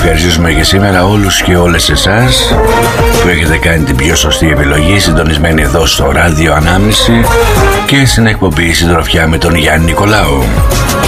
ευχαριστήσουμε και σήμερα όλους και όλες εσάς που έχετε κάνει την πιο σωστή επιλογή, συντονισμένη εδώ στο ράδιο Ανάμνηση και στην εκπομπή Συντροφιά με τον Γιάννη Νικολάου.